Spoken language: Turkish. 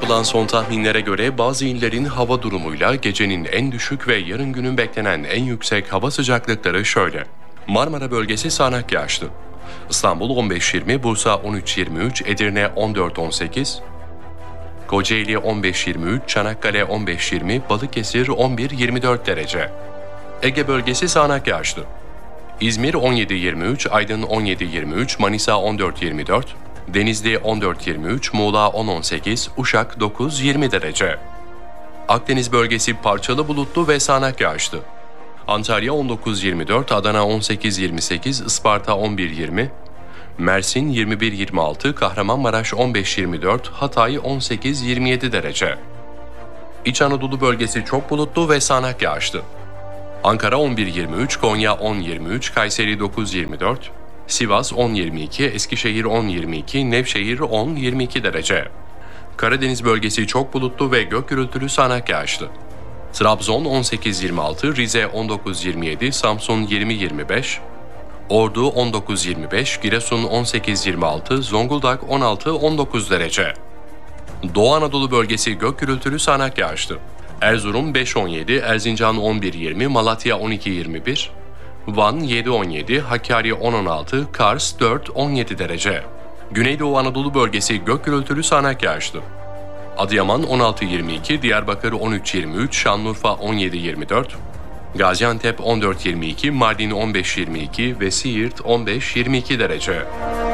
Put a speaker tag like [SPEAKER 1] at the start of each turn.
[SPEAKER 1] yapılan son tahminlere göre bazı illerin hava durumuyla gecenin en düşük ve yarın günün beklenen en yüksek hava sıcaklıkları şöyle. Marmara bölgesi sağanak yağışlı. İstanbul 15-20, Bursa 13-23, Edirne 14-18, Kocaeli 15-23, Çanakkale 15-20, Balıkesir 11-24 derece. Ege bölgesi sağanak yağışlı. İzmir 17-23, Aydın 17-23, Manisa 14-24, Denizli 14-23, Muğla 10-18, Uşak 9-20 derece. Akdeniz bölgesi parçalı bulutlu ve sağanak yağışlı. Antalya 19-24, Adana 18-28, Isparta 11-20, Mersin 21-26, Kahramanmaraş 15-24, Hatay 18-27 derece. İç Anadolu bölgesi çok bulutlu ve sağanak yağışlı. Ankara 11-23, Konya 10-23, Kayseri 9-24, Sivas 10-22, Eskişehir 10-22, Nevşehir 10-22 derece. Karadeniz bölgesi çok bulutlu ve gök gürültülü sağanak yağışlı. Trabzon 18-26, Rize 19-27, Samsun 20-25, Ordu 19-25, Giresun 18-26, Zonguldak 16-19 derece. Doğu Anadolu bölgesi gök gürültülü sağanak yağışlı. Erzurum 5-17, Erzincan 11-20, Malatya 12-21, Van 7-17, Hakkari 10-16, Kars 4-17 derece. Güneydoğu Anadolu bölgesi gök gürültülü sağanak yağışlı. Adıyaman 16-22, Diyarbakır 13-23, Şanlıurfa 17-24, Gaziantep 14-22, Mardin 15-22 ve Siirt 15-22 derece.